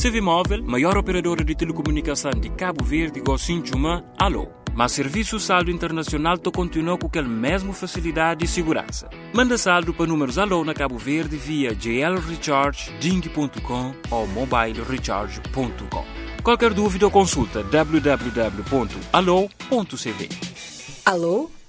CV Móvel, maior operadora de telecomunicação de Cabo Verde, Gocinchuma, Alô. Mas serviço saldo internacional continua com aquela mesma facilidade e segurança. Manda saldo para números Alô na Cabo Verde via GL Recharge, Ding.com ou mobilerecharge.com. Qualquer dúvida ou consulta www.alô.cv. Alô?